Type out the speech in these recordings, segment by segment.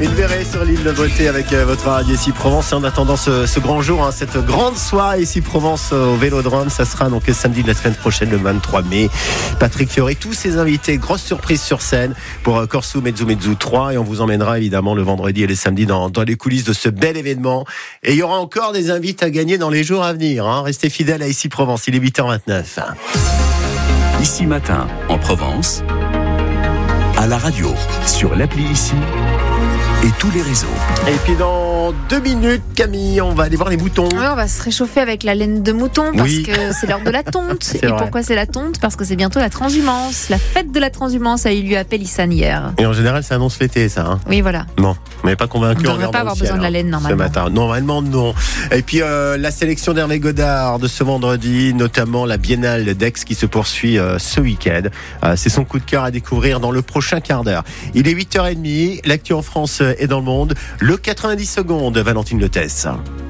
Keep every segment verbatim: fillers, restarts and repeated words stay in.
Une verrée sur l'île de Beauté avec euh, votre radio ici Provence. Et en attendant ce, ce grand jour, hein, cette grande soirée ici Provence euh, au Vélodrome, ça sera donc samedi de la semaine prochaine, le vingt-trois mai. Patrick Fiori, tous ses invités, grosse surprise sur scène pour euh, Corso Mezzo Mezzo trois. Et on vous emmènera évidemment le vendredi et le samedi dans, dans les coulisses de ce bel événement. Et il y aura encore des invités à gagner dans les jours à venir. Hein. Restez fidèles à Ici Provence, il est huit heures vingt-neuf. Ici Matin, en Provence, à la radio, sur l'appli Ici et tous les réseaux. Et puis dans deux minutes, Camille, on va aller voir les moutons. Oui, on va se réchauffer avec la laine de mouton parce Oui. que c'est l'heure de la tonte. C'est Et vrai. pourquoi c'est la tonte ? Parce que c'est bientôt la transhumance. La fête de la transhumance a eu lieu à Pélissane hier. Et en général, ça annonce l'été, ça. Hein. Oui, voilà. Bon, on n'est pas convaincu. On en devrait regardant pas avoir le ciel, besoin de la laine, hein, normalement. Ce matin, normalement non. Et puis euh, la sélection d'Hervé Godard de ce vendredi, notamment la Biennale d'Aix qui se poursuit euh, ce week-end. Euh, c'est son coup de cœur à découvrir dans le prochain quart d'heure. Il est huit heures trente, l'actu en France et dans le monde. Le quatre-vingt-dix secondes, Valentine Letesse.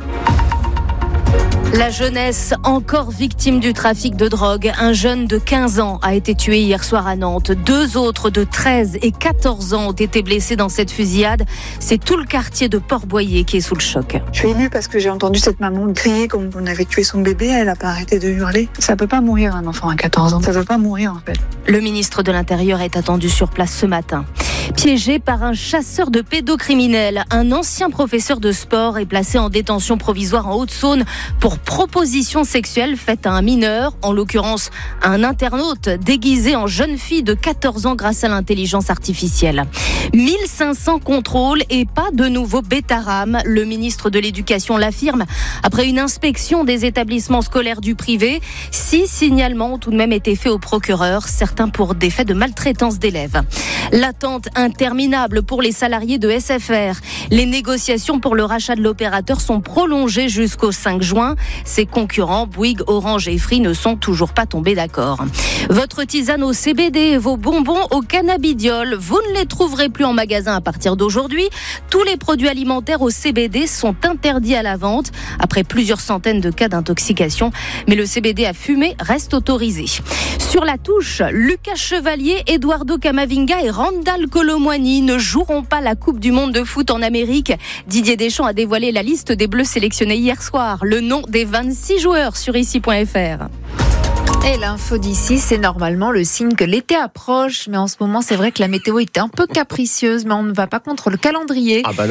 La jeunesse encore victime du trafic de drogue. Un jeune de quinze ans a été tué hier soir à Nantes. Deux autres de treize et quatorze ans ont été blessés dans cette fusillade. C'est tout le quartier de Port-Boyer qui est sous le choc. Je suis émue parce que j'ai entendu cette maman crier comme on avait tué son bébé. Elle n'a pas arrêté de hurler. Ça peut pas mourir un enfant à quatorze ans. Ça peut pas mourir en fait. Le ministre de l'Intérieur est attendu sur place ce matin. Piégé par un chasseur de pédocriminels, un ancien professeur de sport est placé en détention provisoire en Haute-Saône pour proposition sexuelle faite à un mineur, en l'occurrence un internaute déguisé en jeune fille de quatorze ans grâce à l'intelligence artificielle. mille cinq cents contrôles et pas de nouveau bêta-ram. Le ministre de l'Éducation l'affirme après une inspection des établissements scolaires du privé. Six signalements ont tout de même été faits au procureur, certains pour des faits de maltraitance d'élèves. L'attente interminable pour les salariés de S F R. Les négociations pour le rachat de l'opérateur sont prolongées jusqu'au cinq juin. Ses concurrents, Bouygues, Orange et Free, ne sont toujours pas tombés d'accord. Votre tisane au C B D et vos bonbons au cannabidiol, vous ne les trouverez plus en magasin à partir d'aujourd'hui. Tous les produits alimentaires au C B D sont interdits à la vente après plusieurs centaines de cas d'intoxication. Mais le C B D à fumer reste autorisé. Sur la touche, Lucas Chevalier, Eduardo Camavinga et Randal Colomwani ne joueront pas la Coupe du Monde de foot en Amérique. Didier Deschamps a dévoilé la liste des Bleus sélectionnés hier soir. Le nom des vingt-six joueurs sur ici point f r. Et l'info d'ici, c'est normalement le signe que l'été approche. Mais en ce moment, c'est vrai que la météo est un peu capricieuse, mais on ne va pas contre le calendrier. Ah bah non.